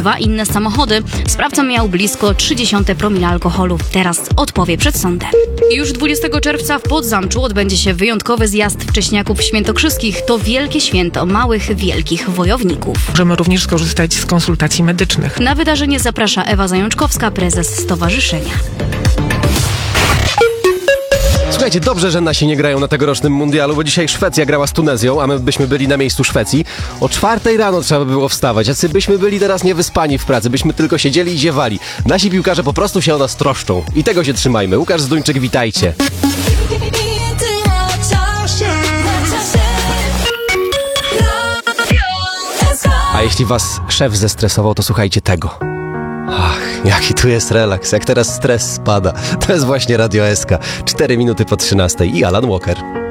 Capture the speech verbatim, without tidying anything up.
dwa inne samochody. Sprawca miał blisko trzydzieści promila alkoholu. Teraz odpowie przed sądem. Już dwudziestego czerwca w Podzamczu odbędzie się wyjątkowy zjazd wcześniaków świętokrzyskich. To wielkie święto małych, wielkich wojowników. Możemy również skorzystać z konsultacji medycznych. Na wydarzenie zaprasza Ewa Zajączkowska, prezes stowarzyszenia. Słuchajcie, dobrze, że nasi nie grają na tegorocznym mundialu, bo dzisiaj Szwecja grała z Tunezją, a my byśmy byli na miejscu Szwecji. O czwartej rano trzeba by było wstawać, jacy byśmy byli teraz niewyspani w pracy, byśmy tylko siedzieli i ziewali. Nasi piłkarze po prostu się o nas troszczą. I tego się trzymajmy. Łukasz Zduńczyk, witajcie. A jeśli was szef zestresował, to słuchajcie tego. Ach, jaki tu jest relaks, jak teraz stres spada. To jest właśnie Radio S K. Cztery minuty po trzynastej i Alan Walker.